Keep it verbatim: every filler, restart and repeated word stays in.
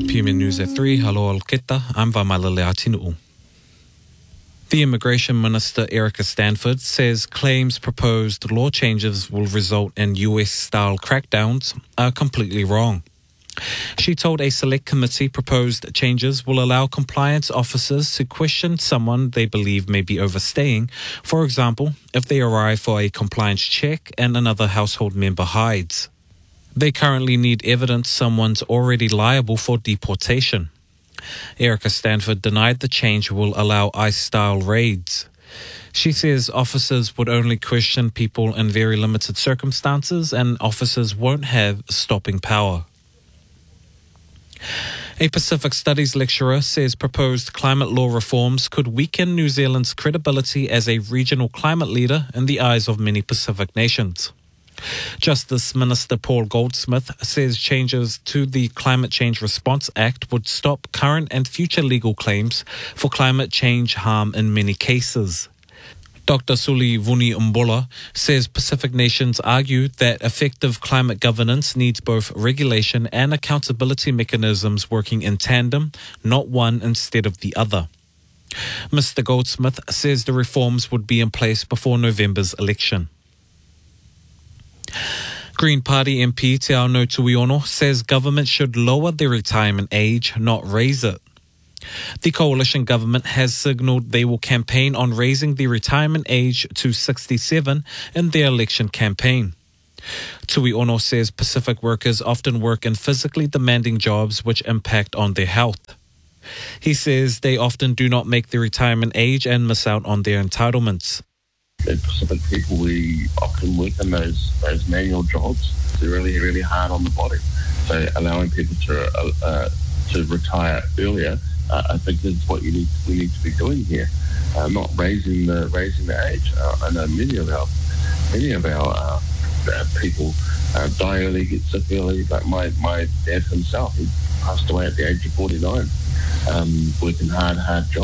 P M N News at three, halo alketa, I'm Vamalele Atinu. The Immigration Minister Erica Stanford says claims proposed law changes will result in U S-style crackdowns are completely wrong. She told a select committee proposed changes will allow compliance officers to question someone they believe may be overstaying, for example, if they arrive for a compliance check and another household member hides. They currently need evidence someone's already liable for deportation. Erica Stanford denied the change will allow ICE-style raids. She says officers would only question people in very limited circumstances and officers won't have stopping power. A Pacific Studies lecturer says proposed climate law reforms could weaken New Zealand's credibility as a regional climate leader in the eyes of many Pacific nations. Justice Minister Paul Goldsmith says changes to the Climate Change Response Act would stop current and future legal claims for climate change harm in many cases. Doctor Suli Vuni Umbola says Pacific nations argue that effective climate governance needs both regulation and accountability mechanisms working in tandem, not one instead of the other. Mister Goldsmith says the reforms would be in place before November's election. Green Party M P Te Ao Tuiono says government should lower the retirement age, not raise it. The coalition government has signalled they will campaign on raising the retirement age to sixty-seven in their election campaign. Tuiono says Pacific workers often work in physically demanding jobs which impact on their health. He says they often do not make the retirement age and miss out on their entitlements. The Pacific people, we often work in those those manual jobs. They're really, really hard on the body. So allowing people to uh, uh, to retire earlier, uh, I think is what you need. We need to be doing here, uh, not raising the raising the age. Uh, I know many of our many of our uh, uh, people uh, die early, get sick early. Like my my dad himself, he passed away at the age of forty-nine, um, working hard, hard jobs.